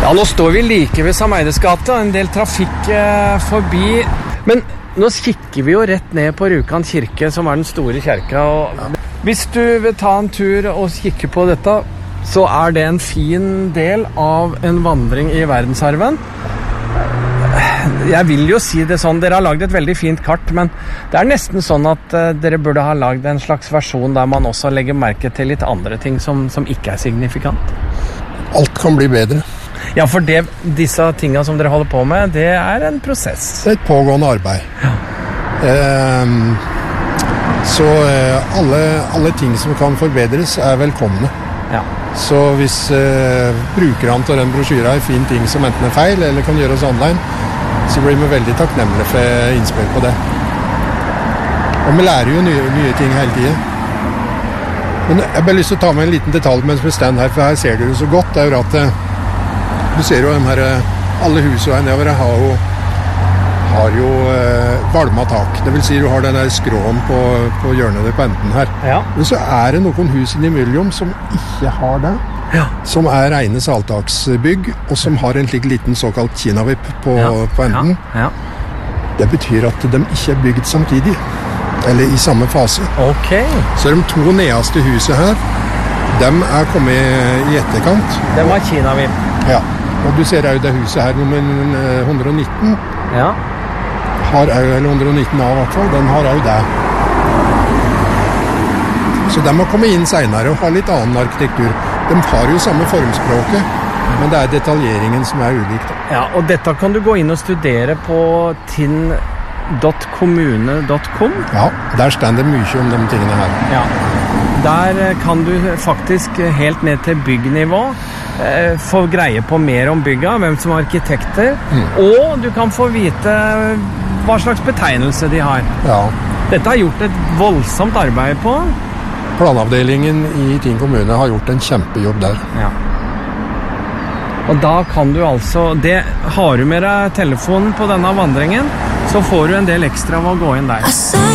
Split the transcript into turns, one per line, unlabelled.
Ja, nå står vi like ved Sameides gate, og en del trafikk forbi. Men nå kikker vi jo rett ned på Rjukan kirke, som den store kirka. Og hvis du vil ta en tur og kikke på dette, så det en fin del av en vandring i verdensarven. Jeg vil jo si det sånn, dere har laget et veldig fint kart, men det nesten sånn at dere burde ha laget en slags versjon der man også legger merke til litt andre ting som ikke signifikant.
Alt kan bli bedre.
Ja, for disse tingene som dere holder på med, det en prosess.
Det et pågående arbeid.
Ja.
Så alle ting som kan forbedres velkomne.
Ja.
Så hvis brukerne av den brosjyren fin ting som enten feil eller kan gjøres online, så blir vi veldig takknemlige for innspill på det. Og vi lærer jo nye ting hele tiden. Men jeg har bare lyst til å ta med en liten detalj mens vi står her, for her ser du det så godt. Det jo at du ser jo alle husene her nedover har jo valma tak. Det vil si du har den der skråen på hjørnet på enden her. Ja. Men så det noen hus innimellom som ikke har det. Ja. Som rene saltaksbygg, og som har en slik liten såkalt kinavipp på enden. Ja. Ja. Det betyr at de ikke bygd samtidig, eller i samme fase.
Okay. Så
de 2 nederste huset her, de kommet i etterkant.
De har kinavipp. Ja.
Og du ser jo det huset her, nummer 119.
Ja.
Eller 119A i hvert fall, den har jo det. Så de har kommet inn senere og har litt annen arkitektur. De har jo samme formspråket, men det detaljeringen som ulikt.
Ja, og dette kan du gå inn og studere på tinn.kommune.com.
Ja, der står det mye om de tingene her.
Ja, der kan du faktisk helt ned til byggnivå få greie på mer om bygga, hvem som arkitekter, og du kan få vite hva slags betegnelse de har. Ja. Dette har gjort et voldsomt arbeid på.
Planavdelingen i Tinn kommune har gjort en kjempejobb der. Ja.
Og da kan du altså, har du med deg telefonen på denne vandringen, så får du en del ekstra av å gå inn der.